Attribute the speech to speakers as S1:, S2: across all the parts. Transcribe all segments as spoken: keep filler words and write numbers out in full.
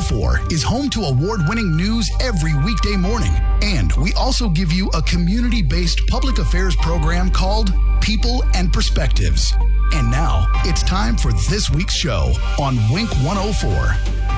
S1: four is home to award-winning news every weekday morning. And we also give you a community-based public affairs program called People and Perspectives. And now it's time for this week's show on Wink one oh four.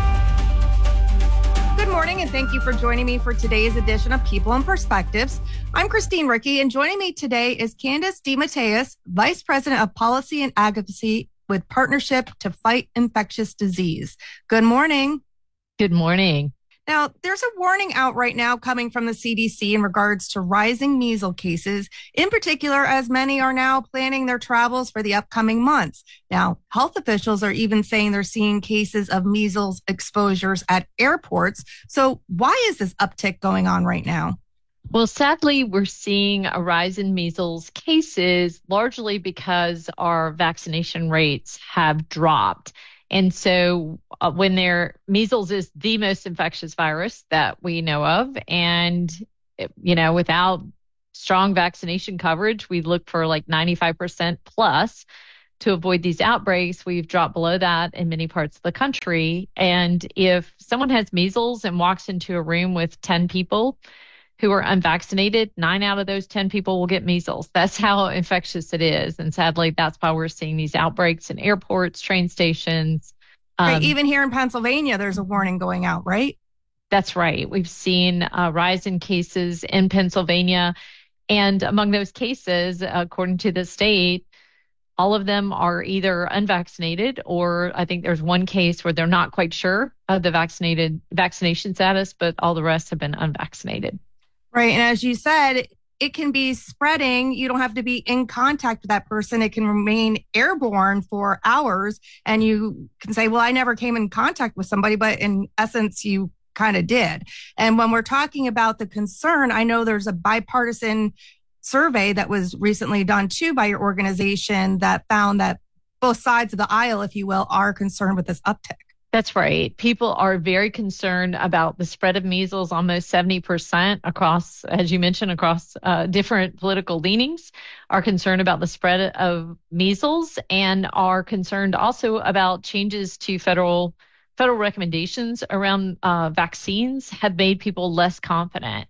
S2: Good morning, and thank you for joining me for today's edition of People and Perspectives. I'm Christine Ricky, and joining me today is Candace DeMatteis, Vice President of Policy and Advocacy with Partnership to Fight Infectious Disease. Good morning.
S3: Good morning.
S2: Now, there's a warning out right now coming from the C D C in regards to rising measles cases, in particular, as many are now planning their travels for the upcoming months. Now, health officials are even saying they're seeing cases of measles exposures at airports. So why is this uptick going on right now?
S3: Well, sadly, we're seeing a rise in measles cases largely because our vaccination rates have dropped. And so uh, when there, measles is the most infectious virus that we know of. And, you know, without strong vaccination coverage, we look for like ninety-five percent plus to avoid these outbreaks. We've dropped below that in many parts of the country. And if someone has measles and walks into a room with ten people who are unvaccinated, nine out of those ten people will get measles. That's how infectious it is. And sadly, that's why we're seeing these outbreaks in airports, train stations. Um,
S2: right, even here in Pennsylvania, there's a warning going out, right?
S3: That's right. We've seen a rise in cases in Pennsylvania. And among those cases, according to the state, all of them are either unvaccinated, or I think there's one case where they're not quite sure of the vaccinated vaccination status, but all the rest have been unvaccinated.
S2: Right. And as you said, it can be spreading. You don't have to be in contact with that person. It can remain airborne for hours. And you can say, well, I never came in contact with somebody, but in essence, you kind of did. And when we're talking about the concern, I know there's a bipartisan survey that was recently done too by your organization that found that both sides of the aisle, if you will, are concerned with this uptick.
S3: That's right. People are very concerned about the spread of measles, almost seventy percent across, as you mentioned, across uh, different political leanings, are concerned about the spread of measles and are concerned also about changes to federal federal recommendations around uh, vaccines have made people less confident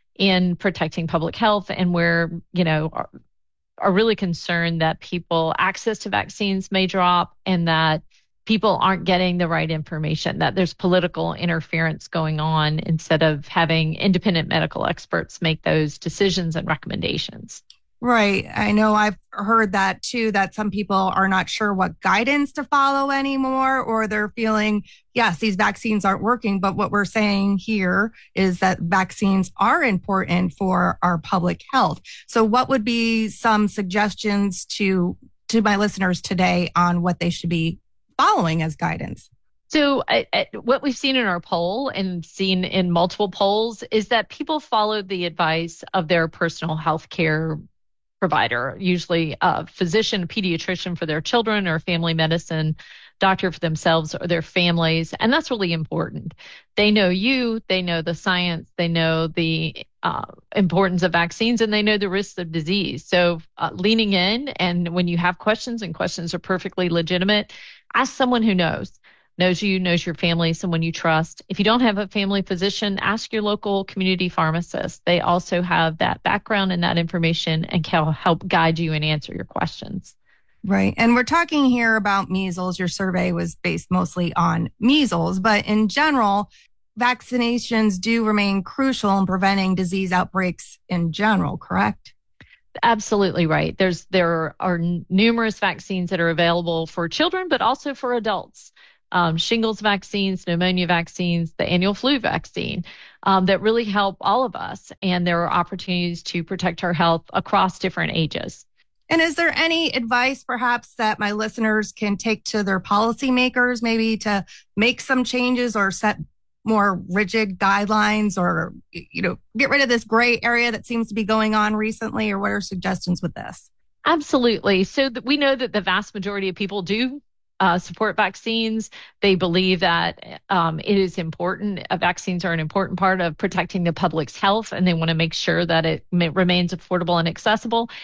S3: in protecting public health, and where, you know, are, are really concerned that people access to vaccines may drop and that people aren't getting the right information, that there's political interference going on instead of having independent medical experts make those decisions and recommendations.
S2: Right. I know I've heard that too, that some people are not sure what guidance to follow anymore, or they're feeling, yes, these vaccines aren't working. But what we're saying here is that vaccines are important for our public health. So what would be some suggestions to, to my listeners today on what they should be following as guidance?
S3: So I, I, what we've seen in our poll and seen in multiple polls is that people follow the advice of their personal health care provider, usually a physician, a pediatrician for their children, or a family medicine doctor for themselves or their families. And that's really important. They know you, they know the science, they know the uh, importance of vaccines, and they know the risks of disease. So uh, leaning in, and when you have questions, and questions are perfectly legitimate, ask someone who knows, knows you, knows your family, someone you trust. If you don't have a family physician, ask your local community pharmacist. They also have that background and that information and can help guide you and answer your questions.
S2: Right. And we're talking here about measles. Your survey was based mostly on measles, but in general, vaccinations do remain crucial in preventing disease outbreaks in general, correct?
S3: Absolutely right. There's there are numerous vaccines that are available for children, but also for adults. Um, shingles vaccines, pneumonia vaccines, the annual flu vaccine um, that really help all of us. And there are opportunities to protect our health across different ages.
S2: And is there any advice perhaps that my listeners can take to their policymakers, maybe to make some changes or set more rigid guidelines, or, you know, get rid of this gray area that seems to be going on recently? Or what are suggestions with this?
S3: Absolutely. So that we know that the vast majority of people do uh, support vaccines. They believe that um, it is important. Uh, vaccines are an important part of protecting the public's health, and they want to make sure that it remains affordable and accessible.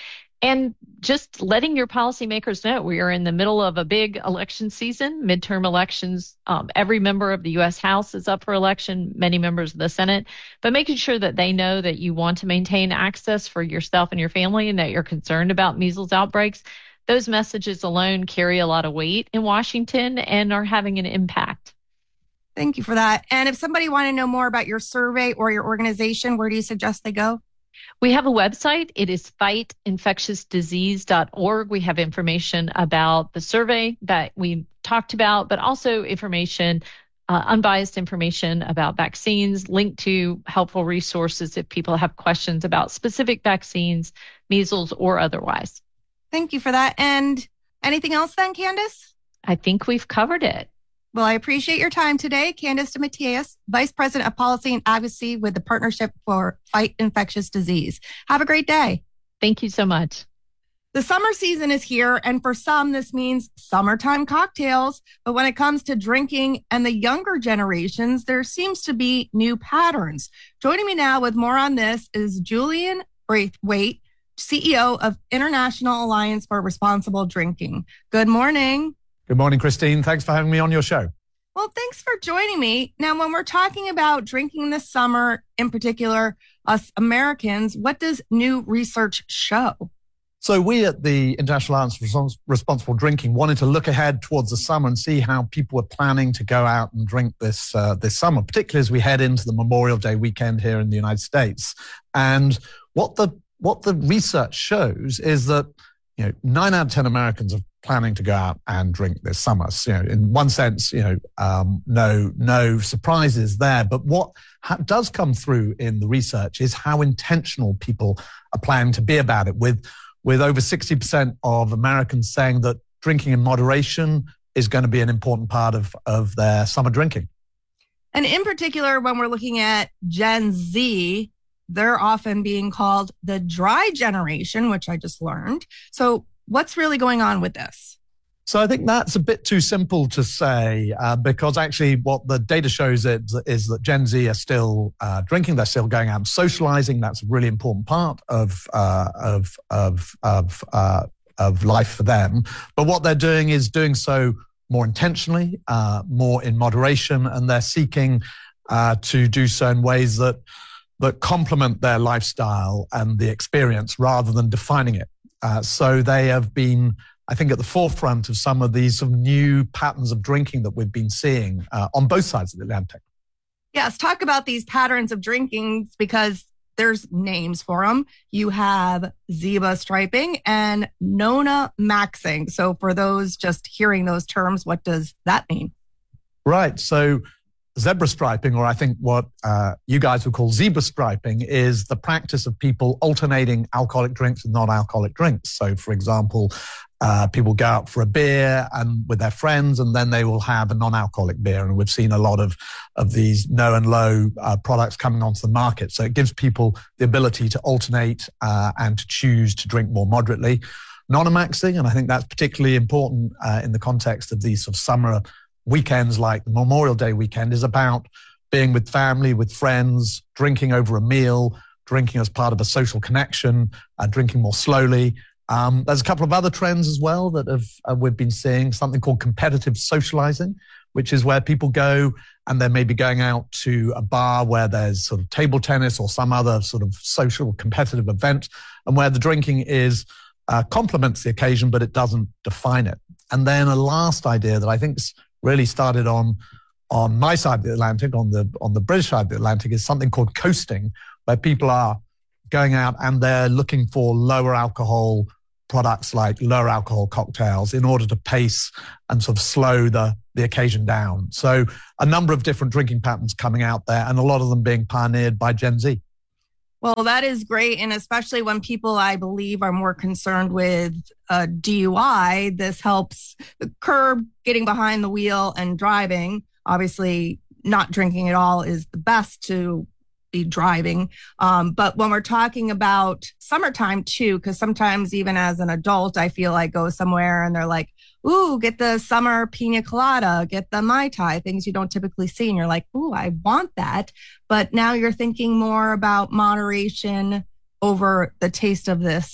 S3: And just letting your policymakers know we are in the middle of a big election season, midterm elections. Um, every member of the U S House is up for election, many members of the Senate, but making sure that they know that you want to maintain access for yourself and your family and that you're concerned about measles outbreaks. Those messages alone carry a lot of weight in Washington and are having an impact.
S2: Thank you for that. And if somebody want to know more about your survey or your organization, where do you suggest they go?
S3: We have a website. It is fight infectious disease dot org. We have information about the survey that we talked about, but also information, uh, unbiased information about vaccines, linked to helpful resources if people have questions about specific vaccines, measles, or otherwise.
S2: Thank you for that. And anything else then, Candace?
S3: I think we've covered it.
S2: Well, I appreciate your time today. Candace DeMatteis, Vice President of Policy and Advocacy with the Partnership for Fight Infectious Disease. Have a great day.
S3: Thank you so much.
S2: The summer season is here, and for some, this means summertime cocktails. But when it comes to drinking and the younger generations, there seems to be new patterns. Joining me now with more on this is Julian Braithwaite, C E O of International Alliance for Responsible Drinking. Good morning.
S4: Good morning, Christine. Thanks for having me on your show.
S2: Well, thanks for joining me. Now, when we're talking about drinking this summer, in particular, us Americans, what does new research show?
S4: So we at the International Alliance for Responsible Drinking wanted to look ahead towards the summer and see how people were planning to go out and drink this uh, this summer, particularly as we head into the Memorial Day weekend here in the United States. And what the what the research shows is that, you know, nine out of ten Americans are planning to go out and drink this summer. So, you know, in one sense, you know, um, no, no surprises there. But what ha- does come through in the research is how intentional people are planning to be about it, with, with over sixty percent of Americans saying that drinking in moderation is going to be an important part of, of their summer drinking.
S2: And in particular, when we're looking at Gen Z, they're often being called the dry generation, which I just learned. So what's really going on with this?
S4: So I think that's a bit too simple to say, uh, because actually what the data shows is, is that Gen Z are still uh, drinking. They're still going out and socializing. That's a really important part of uh, of of of uh, of life for them. But what they're doing is doing so more intentionally, uh, more in moderation, and they're seeking uh, to do so in ways that that complement their lifestyle and the experience rather than defining it. Uh, so they have been, I think, at the forefront of some of these sort of new patterns of drinking that we've been seeing uh, on both sides of the Atlantic.
S2: Yes, talk about these patterns of drinking, because there's names for them. You have zebra striping and Nona maxing. So for those just hearing those terms, what does that mean?
S4: Right. So zebra striping, or I think what uh, you guys would call zebra striping, is the practice of people alternating alcoholic drinks with non-alcoholic drinks. So, for example, uh, people go out for a beer and with their friends, and then they will have a non-alcoholic beer. And we've seen a lot of, of these no and low uh, products coming onto the market. So it gives people the ability to alternate uh, and to choose to drink more moderately. Non-maxing, and I think that's particularly important uh, in the context of these sort of summer weekends like the Memorial Day weekend, is about being with family, with friends, drinking over a meal, drinking as part of a social connection, uh, drinking more slowly. Um, there's a couple of other trends as well that have uh, we've been seeing, something called competitive socializing, which is where people go and they're maybe going out to a bar where there's sort of table tennis or some other sort of social competitive event, and where the drinking is uh, complements the occasion, but it doesn't define it. And then a last idea that I think is really started on on my side of the Atlantic, on the on the British side of the Atlantic, is something called coasting, where people are going out and they're looking for lower alcohol products like lower alcohol cocktails in order to pace and sort of slow the, the occasion down. So a number of different drinking patterns coming out there, and a lot of them being pioneered by Gen Z.
S2: Well, that is great. And especially when people, I believe, are more concerned with uh, D U I, this helps curb getting behind the wheel and driving. Obviously, not drinking at all is the best to be driving. Um, but when we're talking about summertime too, because sometimes even as an adult, I feel like go somewhere and they're like, ooh, get the summer pina colada, get the Mai Tai, things you don't typically see. And you're like, ooh, I want that. But now you're thinking more about moderation over the taste of this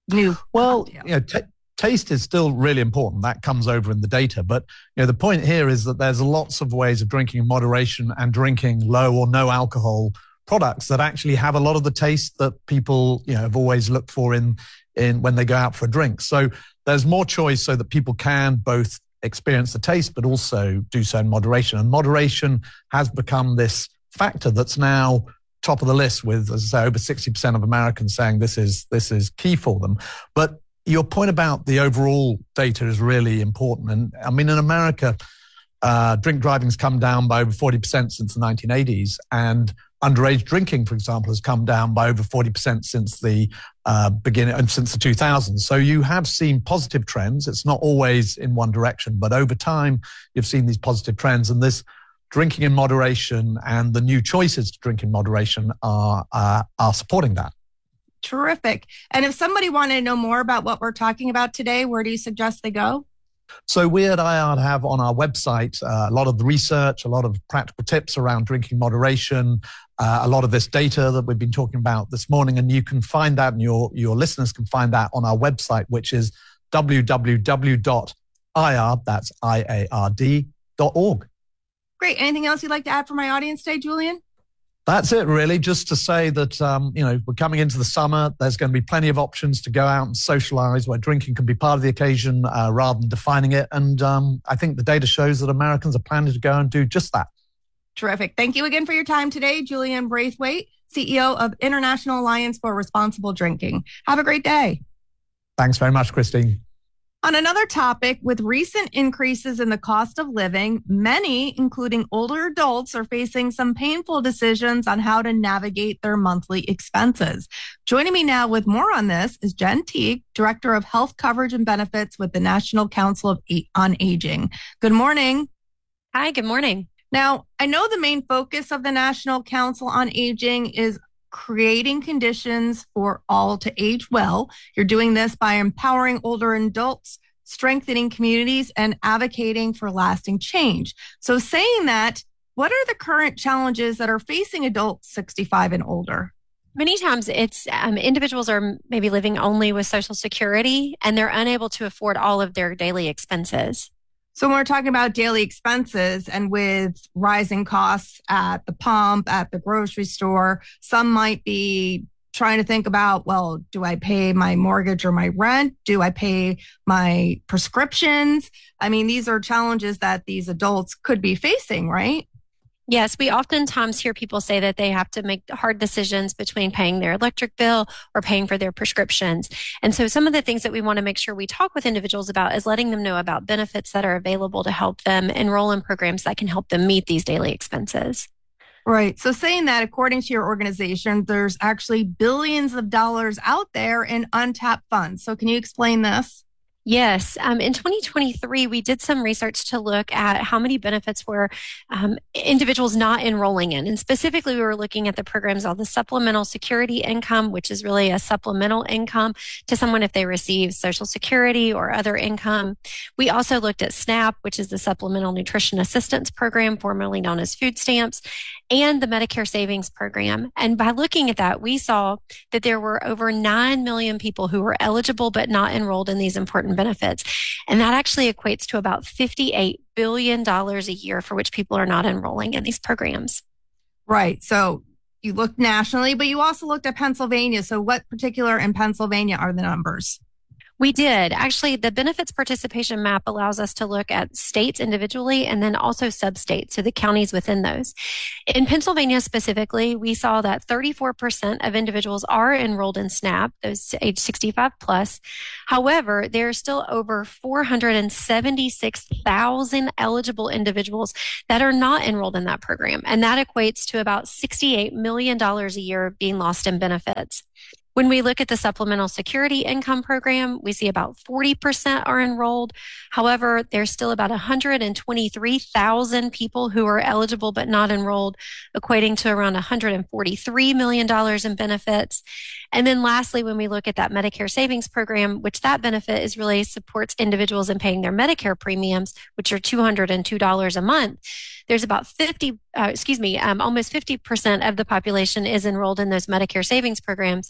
S2: new
S4: Well,
S2: cocktail?
S4: you know, t- taste is still really important. That comes over in the data. But you know, the point here is that there's lots of ways of drinking in moderation and drinking low or no alcohol products that actually have a lot of the taste that people, you know, have always looked for in in when they go out for a drink. So there's more choice so that people can both experience the taste, but also do so in moderation. And moderation has become this factor that's now top of the list with, as I say, over sixty percent of Americans saying this is this is key for them. But your point about the overall data is really important. And I mean, in America, uh, drink driving's come down by over forty percent since the nineteen eighties. And underage drinking, for example, has come down by over forty percent since the uh, beginning and since the two thousands. So you have seen positive trends. It's not always in one direction, but over time, you've seen these positive trends. And this drinking in moderation and the new choices to drink in moderation are uh, are supporting that.
S2: Terrific. And if somebody wanted to know more about what we're talking about today, where do you suggest they go?
S4: So we at I A R D have on our website uh, a lot of the research, a lot of practical tips around drinking moderation, uh, a lot of this data that we've been talking about this morning. And you can find that, and your, your listeners can find that on our website, which is w w w dot i a r d, that's I A R D, dot org.
S2: Great. Anything else you'd like to add for my audience today, Julian?
S4: That's it, really. Just to say that, um, you know, we're coming into the summer. There's going to be plenty of options to go out and socialize where drinking can be part of the occasion uh, rather than defining it. And um, I think the data shows that Americans are planning to go and do just that.
S2: Terrific. Thank you again for your time today, Julian Braithwaite, C E O of International Alliance for Responsible Drinking. Have a great day.
S4: Thanks very much, Christine.
S2: On another topic, with recent increases in the cost of living, many, including older adults, are facing some painful decisions on how to navigate their monthly expenses. Joining me now with more on this is Jen Teague, Director of Health Coverage and Benefits with the National Council of A- on Aging. Good morning.
S5: Hi, good morning.
S2: Now, I know the main focus of the National Council on Aging is creating conditions for all to age well. You're doing this by empowering older adults, strengthening communities, and advocating for lasting change. So saying that, what are the current challenges that are facing adults sixty-five and older?
S5: Many times it's um, individuals are maybe living only with Social Security and they're unable to afford all of their daily expenses.
S2: So when we're talking about daily expenses and with rising costs at the pump, at the grocery store, some might be trying to think about, well, do I pay my mortgage or my rent? Do I pay my prescriptions? I mean, these are challenges that these adults could be facing, right?
S5: Yes, we oftentimes hear people say that they have to make hard decisions between paying their electric bill or paying for their prescriptions. And so some of the things that we want to make sure we talk with individuals about is letting them know about benefits that are available to help them enroll in programs that can help them meet these daily expenses.
S2: Right. So saying that, according to your organization, there's actually billions of dollars out there in untapped funds. So can you explain this?
S5: Yes. Um, in twenty twenty-three, we did some research to look at how many benefits were um, individuals not enrolling in. And specifically, we were looking at the programs called the Supplemental Security Income, which is really a supplemental income to someone if they receive Social Security or other income. We also looked at SNAP, which is the Supplemental Nutrition Assistance Program, formerly known as food stamps, and the Medicare Savings Program. And by looking at that, we saw that there were over nine million people who were eligible but not enrolled in these important benefits. And that actually equates to about fifty-eight billion dollars a year for which people are not enrolling in these programs.
S2: Right. So you looked nationally, but you also looked at Pennsylvania. So what particular in Pennsylvania are the numbers?
S5: We did. Actually, the benefits participation map allows us to look at states individually and then also sub-states, so the counties within those. In Pennsylvania specifically, we saw that thirty-four percent of individuals are enrolled in SNAP, those age sixty-five plus. However, there are still over four hundred seventy-six thousand eligible individuals that are not enrolled in that program. And that equates to about sixty-eight million dollars a year being lost in benefits. When we look at the Supplemental Security Income Program, we see about forty percent are enrolled. However, there's still about one hundred twenty-three thousand people who are eligible but not enrolled, equating to around one hundred forty-three million dollars in benefits. And then lastly, when we look at that Medicare Savings Program, which that benefit is really supports individuals in paying their Medicare premiums, which are two hundred two dollars a month, there's about fifty, uh, excuse me, um, almost fifty percent of the population is enrolled in those Medicare savings programs.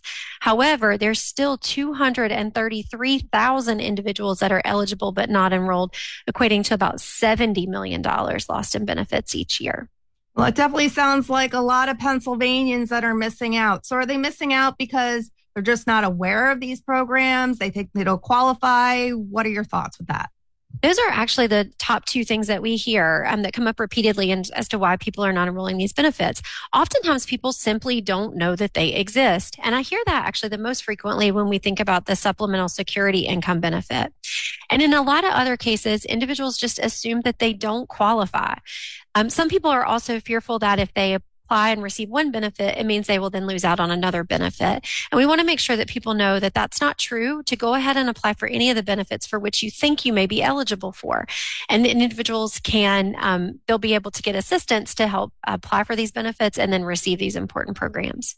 S5: However, there's still two hundred thirty-three thousand individuals that are eligible but not enrolled, equating to about seventy million dollars lost in benefits each year.
S2: Well, it definitely sounds like a lot of Pennsylvanians that are missing out. So are they missing out because they're just not aware of these programs? They think they don't qualify? What are your thoughts with that?
S5: Those are actually the top two things that we hear um, that come up repeatedly and as to why people are not enrolling these benefits. Oftentimes, people simply don't know that they exist. And I hear that actually the most frequently when we think about the supplemental security income benefit. And in a lot of other cases, individuals just assume that they don't qualify. Um, some people are also fearful that if they apply and receive one benefit, it means they will then lose out on another benefit. And we want to make sure that people know that that's not true, to go ahead and apply for any of the benefits for which you think you may be eligible for. And individuals can, um, they'll be able to get assistance to help apply for these benefits and then receive these important programs.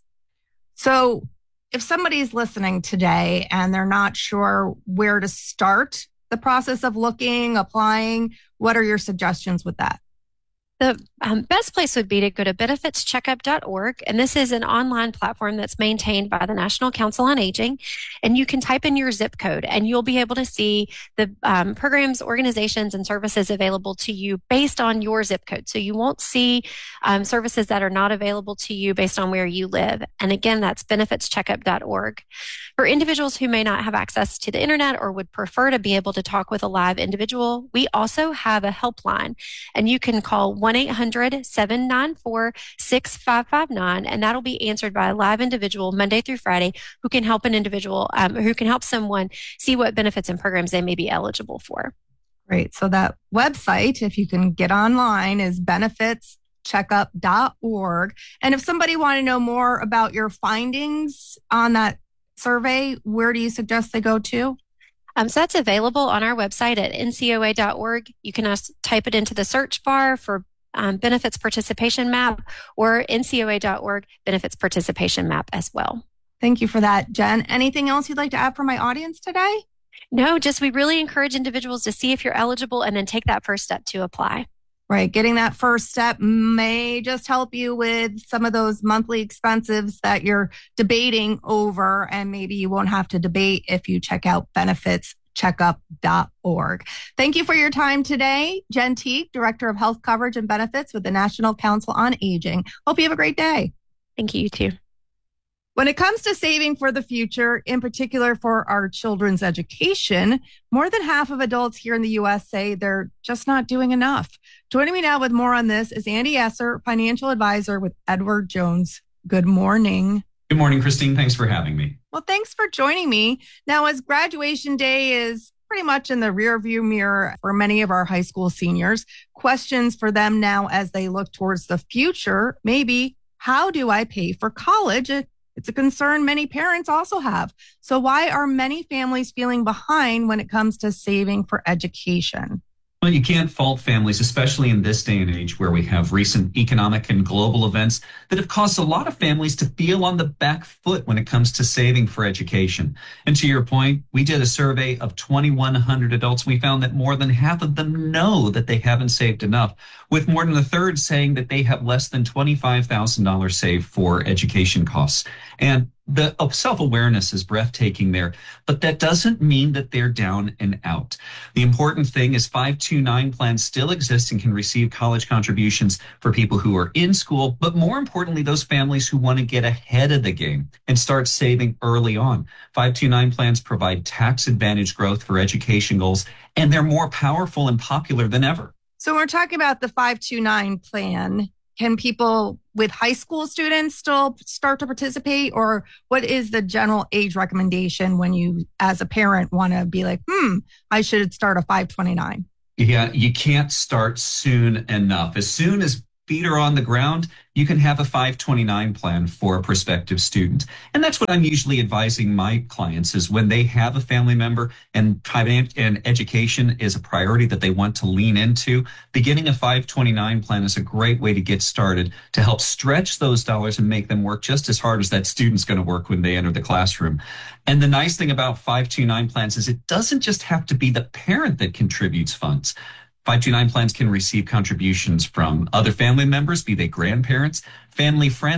S2: So if somebody's listening today and they're not sure where to start the process of looking, applying, what are your suggestions with that?
S5: The um, best place would be to go to benefits checkup dot org. And this is an online platform that's maintained by the National Council on Aging. And you can type in your zip code and you'll be able to see the um, programs, organizations, and services available to you based on your zip code. So you won't see um, services that are not available to you based on where you live. And again, that's benefits checkup dot org. For individuals who may not have access to the internet or would prefer to be able to talk with a live individual, we also have a helpline, and you can call one eight hundred seven nine four six five five nine, and that'll be answered by a live individual Monday through Friday who can help an individual, um, who can help someone see what benefits and programs they may be eligible for.
S2: Great. So that website, if you can get online, is benefits checkup dot org. And if somebody want to know more about your findings on that survey, where do you suggest they go to?
S5: Um, so that's available on our website at N C O A dot org. You can also type it into the search bar for um, benefits participation map, or N C O A dot org benefits participation map as well.
S2: Thank you for that, Jen. Anything else you'd like to add for my audience today?
S5: No, just we really encourage individuals to see if you're eligible and then take that first step to apply.
S2: Right. Getting that first step may just help you with some of those monthly expenses that you're debating over, and maybe you won't have to debate if you check out benefits checkup dot org. Thank you for your time today, Jen Teague, Director of Health Coverage and Benefits with the National Council on Aging. Hope you have a great day.
S5: Thank you, you too.
S2: When it comes to saving for the future, in particular for our children's education, more than half of adults here in the U S say they're just not doing enough. Joining me now with more on this is Andy Esser, financial advisor with Edward Jones. Good morning.
S6: Good morning, Christine. Thanks for having me.
S2: Well, thanks for joining me. Now, as graduation day is pretty much in the rearview mirror for many of our high school seniors, questions for them now as they look towards the future, maybe, how do I pay for college? It's a concern many parents also have. So why are many families feeling behind when it comes to saving for education?
S6: Well, you can't fault families, especially in this day and age where we have recent economic and global events that have caused a lot of families to feel on the back foot when it comes to saving for education. And to your point, we did a survey of twenty-one hundred adults. We found that more than half of them know that they haven't saved enough, with more than a third saying that they have less than twenty-five thousand dollars saved for education costs. And the self-awareness is breathtaking there, but that doesn't mean that they're down and out. The important thing is five two nine plans still exist and can receive college contributions for people who are in school, but more importantly, those families who want to get ahead of the game and start saving early on. five two nine plans provide tax advantage growth for education goals, and they're more powerful and popular than ever.
S2: So when we're talking about the five two nine plan, can people with high school students still start to participate, or what is the general age recommendation when you, as a parent, want to be like, hmm, I should start a five twenty-nine?
S6: Yeah, you can't start soon enough. As soon as feet are on the ground, you can have a five twenty-nine plan for a prospective student. And that's what I'm usually advising my clients is when they have a family member and and education is a priority that they want to lean into, beginning a five twenty-nine plan is a great way to get started to help stretch those dollars and make them work just as hard as that student's going to work when they enter the classroom. And the nice thing about five two nine plans is it doesn't just have to be the parent that contributes funds. five two nine plans can receive contributions from other family members, be they grandparents, family, friends,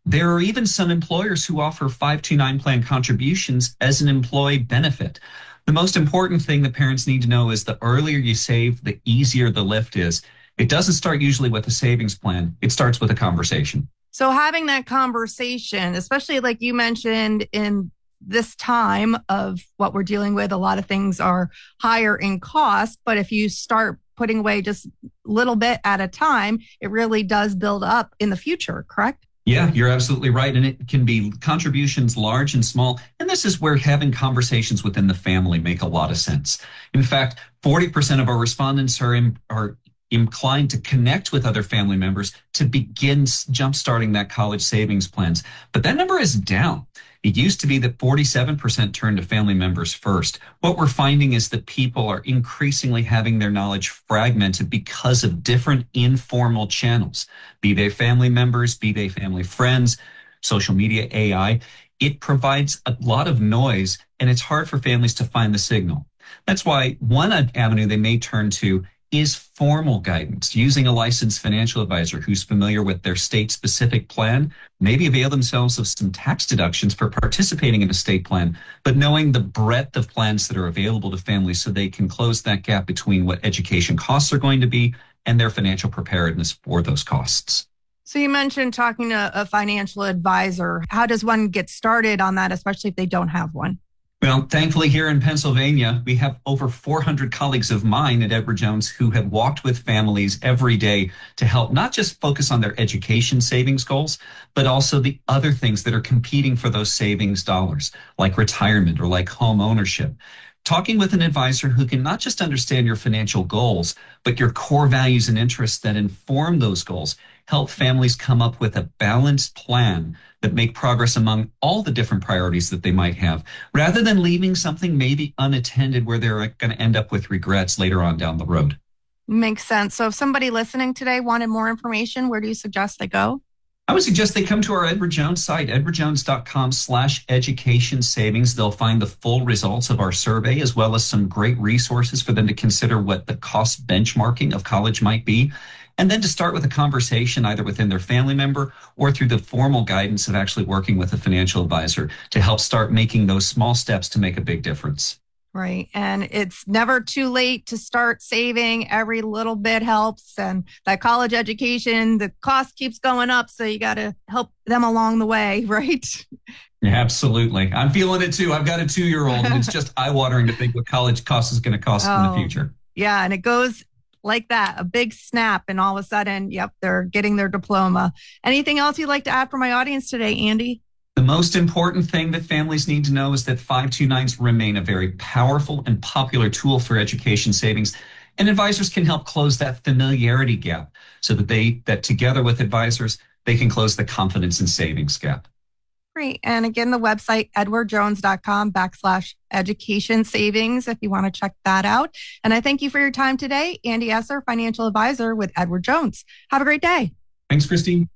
S6: There are even some employers who offer five two nine plan contributions as an employee benefit. The most important thing that parents need to know is the earlier you save, the easier the lift is. It doesn't start usually with a savings plan. It starts with a conversation.
S2: So having that conversation, especially like you mentioned in this time of what we're dealing with, a lot of things are higher in cost, but if you start putting away just a little bit at a time, it really does build up in the future, correct?
S6: Yeah, you're absolutely right. And it can be contributions large and small. And this is where having conversations within the family make a lot of sense. In fact, forty percent of our respondents are in, are inclined to connect with other family members to begin jumpstarting that college savings plans. But that number is down. It used to be that forty-seven percent turned to family members first. What we're finding is that people are increasingly having their knowledge fragmented because of different informal channels, be they family members, be they family friends, social media, A I. It provides a lot of noise, and it's hard for families to find the signal. That's why one avenue they may turn to is formal guidance, using a licensed financial advisor who's familiar with their state-specific plan, maybe avail themselves of some tax deductions for participating in a state plan, but knowing the breadth of plans that are available to families so they can close that gap between what education costs are going to be and their financial preparedness for those costs.
S2: So you mentioned talking to a financial advisor. How does one get started on that, especially if they don't have one?
S6: Well, thankfully here in Pennsylvania, we have over four hundred colleagues of mine at Edward Jones who have walked with families every day to help not just focus on their education savings goals, but also the other things that are competing for those savings dollars, like retirement or like home ownership. Talking with an advisor who can not just understand your financial goals, but your core values and interests that inform those goals, help families come up with a balanced plan that make progress among all the different priorities that they might have, rather than leaving something maybe unattended where they're going to end up with regrets later on down the road.
S2: Makes sense. So if somebody listening today wanted more information, where do you suggest they go?
S6: I would suggest they come to our Edward Jones site, edwardjones.com slash education savings. They'll find the full results of our survey, as well as some great resources for them to consider what the cost benchmarking of college might be. And then to start with a conversation either within their family member or through the formal guidance of actually working with a financial advisor to help start making those small steps to make a big difference.
S2: Right. And it's never too late to start saving. Every little bit helps. And that college education, the cost keeps going up. So you got to help them along the way, right?
S6: Yeah, absolutely. I'm feeling it too. I've got a two-year-old and it's just eye-watering to think what college cost is going to cost oh, in the future.
S2: Yeah. And it goes like that, a big snap. And all of a sudden, yep, they're getting their diploma. Anything else you'd like to add for my audience today, Andy?
S6: The most important thing that families need to know is that five two nines remain a very powerful and popular tool for education savings, and advisors can help close that familiarity gap so that they, that together with advisors, they can close the confidence in savings gap.
S2: Great. And again, the website, edwardjones.com backslash education savings, if you want to check that out. And I thank you for your time today, Andy Esser, financial advisor with Edward Jones. Have a great day.
S6: Thanks, Christine.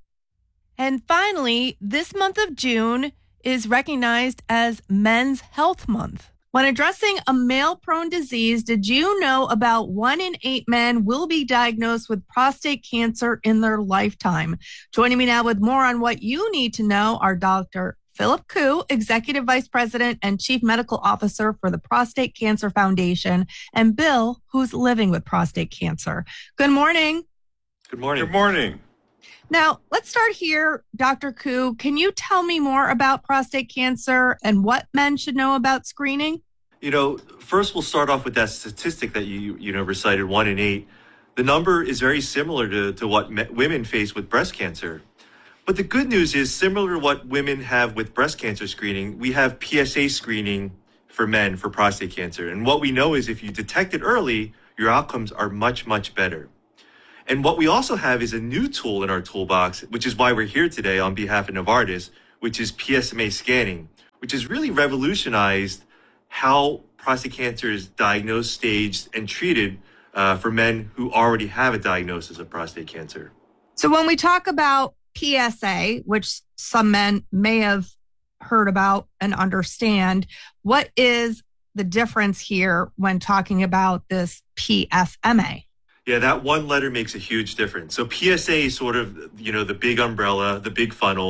S2: And finally, this month of June is recognized as Men's Health Month. When addressing a male-prone disease, did you know about one in eight men will be diagnosed with prostate cancer in their lifetime? Joining me now with more on what you need to know are Doctor Philip Koo, Executive Vice President and Chief Medical Officer for the Prostate Cancer Foundation, and Bill, who's living with prostate cancer. Good morning.
S7: Good morning.
S8: Good morning.
S2: Now, let's start here, Doctor Koo. Can you tell me more about prostate cancer and what men should know about screening?
S7: You know, first we'll start off with that statistic that you you know recited, one in eight. The number is very similar to, to what me- women face with breast cancer. But the good news is, similar to what women have with breast cancer screening, we have P S A screening for men for prostate cancer. And what we know is if you detect it early, your outcomes are much, much better. And what we also have is a new tool in our toolbox, which is why we're here today on behalf of Novartis, which is P S M A scanning, which has really revolutionized how prostate cancer is diagnosed, staged, and treated uh, for men who already have a diagnosis of prostate cancer.
S2: So when we talk about P S A, which some men may have heard about and understand, what is the difference here when talking about this P S M A?
S7: Yeah, that one letter makes a huge difference. So P S A is sort of, you know, the big umbrella, the big funnel,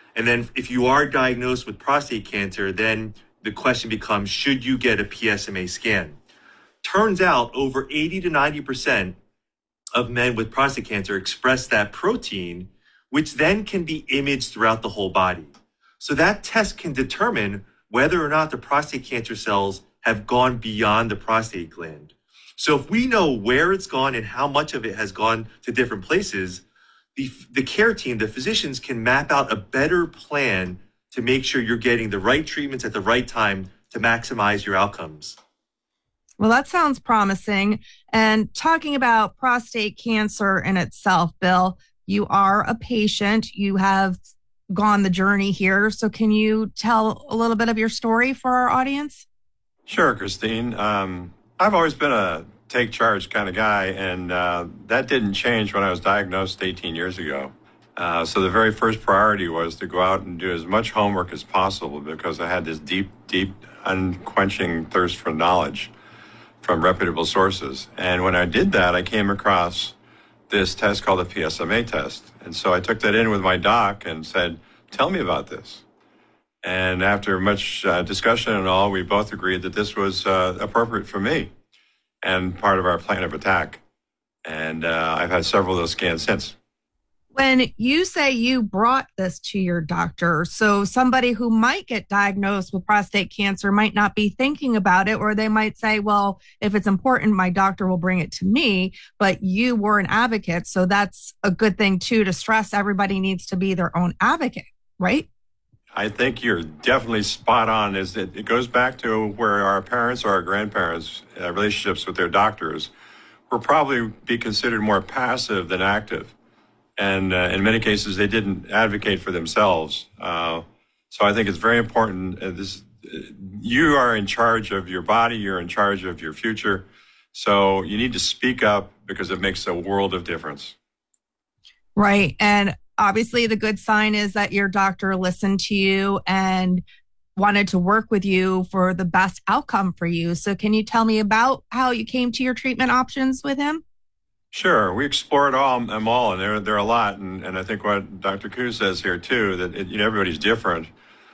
S7: And then if you are diagnosed with prostate cancer, then the question becomes, should you get a P S M A scan? Turns out over eighty to ninety percent of men with prostate cancer express that protein, which then can be imaged throughout the whole body. So that test can determine whether or not the prostate cancer cells have gone beyond the prostate gland. So if we know where it's gone and how much of it has gone to different places, the, the care team, the physicians, can map out a better plan to make sure you're getting the right treatments at the right time to maximize your outcomes.
S2: Well, that sounds promising. And talking about prostate cancer in itself, Bill, you are a patient. You have gone the journey here. So can you tell a little bit of your story for our audience?
S8: Sure, Christine. Um, I've always been a take charge kind of guy, and uh, that didn't change when I was diagnosed eighteen years ago. Uh, so the very first priority was to go out and do as much homework as possible because I had this deep, deep, unquenching thirst for knowledge from reputable sources. And when I did that, I came across this test called the P S M A test. And so I took that in with my doc and said, tell me about this. And after much uh, discussion and all, we both agreed that this was uh, appropriate for me and part of our plan of attack. And uh, I've had several of those scans since.
S2: When you say you brought this to your doctor, so somebody who might get diagnosed with prostate cancer might not be thinking about it, or they might say, well, if it's important, my doctor will bring it to me, but you were an advocate. So that's a good thing too, to stress everybody needs to be their own advocate, right?
S8: I think you're definitely spot on. Is that it goes back to where our parents or our grandparents' uh, relationships with their doctors were probably be considered more passive than active. And uh, in many cases, they didn't advocate for themselves. Uh, so I think it's very important. Uh, this, uh, you are in charge of your body. You're in charge of your future. So you need to speak up because it makes a world of difference.
S2: Right. And obviously the good sign is that your doctor listened to you and wanted to work with you for the best outcome for you. So can you tell me about how you came to your treatment options with him?
S8: Sure. We explored all them all, and there, there are a lot. And, and I think what Doctor Koo says here, too, that it, you know, everybody's different.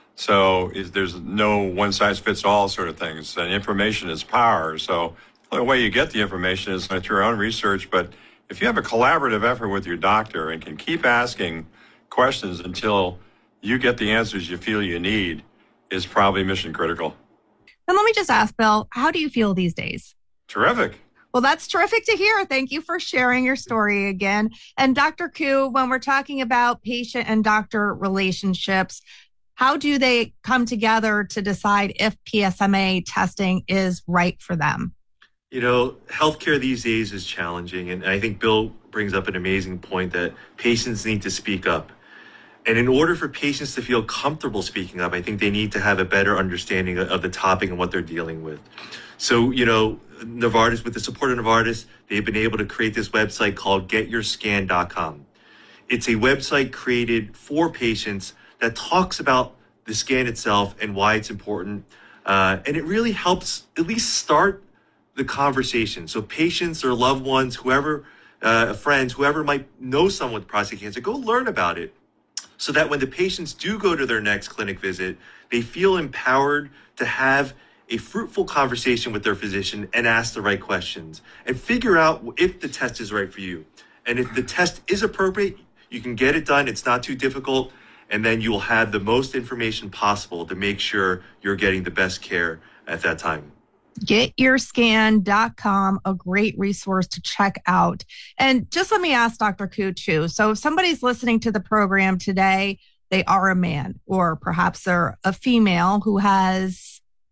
S8: So is, there's no one-size-fits-all sort of things. And information is power. So the way you get the information is with your own research. But if you have a collaborative effort with your doctor and can keep asking questions until you get the answers you feel you need, is probably mission critical.
S2: And let me just ask, Bill, how do you feel these days?
S8: Terrific.
S2: Well, that's terrific to hear. Thank you for sharing your story again. And Doctor Koo, when we're talking about patient and doctor relationships, how do they come together to decide if P S M A testing is right for them?
S7: You know, healthcare these days is challenging. And I think Bill brings up an amazing point that patients need to speak up. And in order for patients to feel comfortable speaking up, I think they need to have a better understanding of the topic and what they're dealing with. So, you know, Novartis, with the support of Novartis, they've been able to create this website called get your scan dot com. It's a website created for patients that talks about the scan itself and why it's important. Uh, and it really helps at least start the conversation. So patients or loved ones, whoever, uh, friends, whoever might know someone with prostate cancer, go learn about it so that when the patients do go to their next clinic visit, they feel empowered to have a fruitful conversation with their physician and ask the right questions and figure out if the test is right for you. And if the test is appropriate, you can get it done. It's not too difficult. And then you will have the most information possible to make sure you're getting the best care at that time.
S2: get your scan dot com, a great resource to check out. And just let me ask Doctor Koo too. So if somebody's listening to the program today, they are a man, or perhaps they're a female who has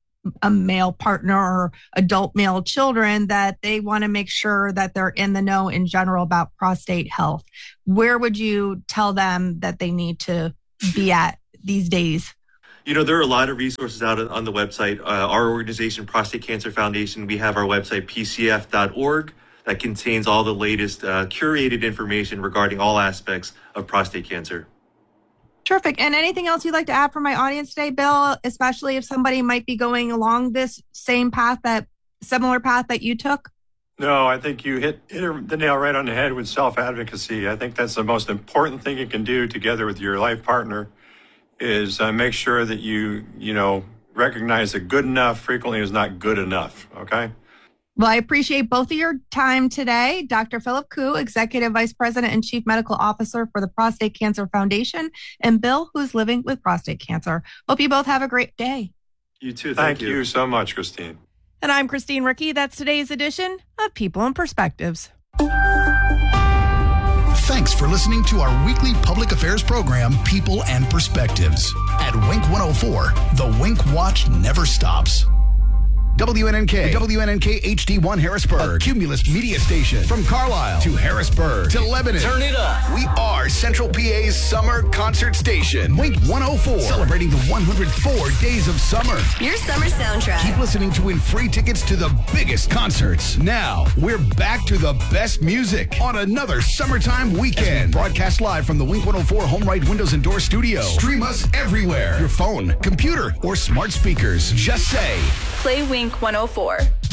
S2: a male partner or adult male children that they want to make sure that they're in the know in general about prostate health. Where would you tell them that they need to be at these days?
S7: You know, there are a lot of resources out on the website. Uh, our organization, Prostate Cancer Foundation, we have our website, P C F dot org, that contains all the latest uh, curated information regarding all aspects of prostate cancer.
S2: Terrific. And anything else you'd like to add for my audience today, Bill, especially if somebody might be going along this same path, that similar path that you took?
S8: No, I think you hit, hit the nail right on the head with self-advocacy. I think that's the most important thing you can do together with your life partner is uh, make sure that you, you know, recognize that good enough frequently is not good enough, okay?
S2: Well, I appreciate both of your time today. Doctor Philip Koo, Executive Vice President and Chief Medical Officer for the Prostate Cancer Foundation, and Bill, who's living with prostate cancer. Hope you both have a great day.
S7: You too.
S8: Thank,
S7: Thank
S8: you. you so much, Christine.
S9: And I'm Christine Ricky. That's today's edition of People and Perspectives.
S1: Thanks for listening to our weekly public affairs program, People and Perspectives. At Wink one oh four, the Wink Watch never stops. W N N K, W N N K H D one Harrisburg, a Cumulus media station. From Carlisle to Harrisburg to Lebanon. Turn it up. We are Central P A's summer concert station. Wink one oh four, celebrating the one hundred four days of summer.
S10: Your summer soundtrack.
S1: Keep listening to win free tickets to the biggest concerts. Now, we're back to the best music on another summertime weekend. Broadcast live from the Wink one oh four Home Right Windows and Door studio. Stream us everywhere. Your phone, computer, or smart speakers. Just say,
S10: Play Wink one oh four.